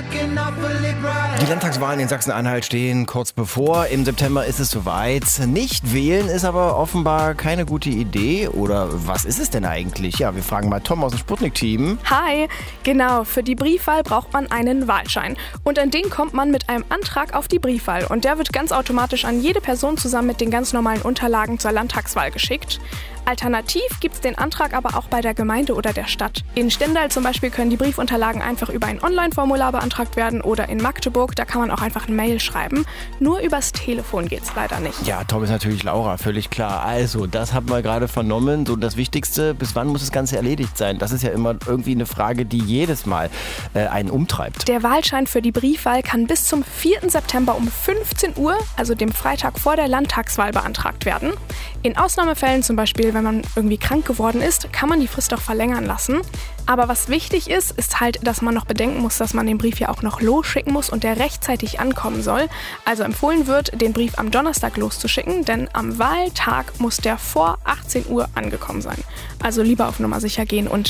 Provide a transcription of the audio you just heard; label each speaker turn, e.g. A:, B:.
A: Die Landtagswahlen in Sachsen-Anhalt stehen kurz bevor. Im September ist es soweit. Nicht wählen ist aber offenbar keine gute Idee. Oder was ist es denn eigentlich? Ja, wir fragen mal Tom aus dem Sputnik-Team.
B: Hi, genau. Für die Briefwahl braucht man einen Wahlschein. Und an den kommt man mit einem Antrag auf die Briefwahl. Und der wird ganz automatisch an jede Person zusammen mit den ganz normalen Unterlagen zur Landtagswahl geschickt. Alternativ gibt es den Antrag aber auch bei der Gemeinde oder der Stadt. In Stendal zum Beispiel können die Briefunterlagen einfach über ein Online-Formular beantragt werden oder in Magdeburg, da kann man auch einfach eine Mail schreiben. Nur übers Telefon geht's leider nicht.
A: Ja, Tom ist natürlich Laura, völlig klar. Also, das haben wir gerade vernommen. So das Wichtigste, bis wann muss das Ganze erledigt sein? Das ist ja immer irgendwie eine Frage, die jedes Mal einen umtreibt.
B: Der Wahlschein für die Briefwahl kann bis zum 4. September um 15 Uhr, also dem Freitag vor der Landtagswahl, beantragt werden. In Ausnahmefällen, zum Beispiel wenn man irgendwie krank geworden ist, kann man die Frist auch verlängern lassen. Aber was wichtig ist, ist halt, dass man noch bedenken muss, dass man den Brief ja auch noch losschicken muss und der rechtzeitig ankommen soll. Also empfohlen wird, den Brief am Donnerstag loszuschicken, denn am Wahltag muss der vor 18 Uhr angekommen sein. Also lieber auf Nummer sicher gehen und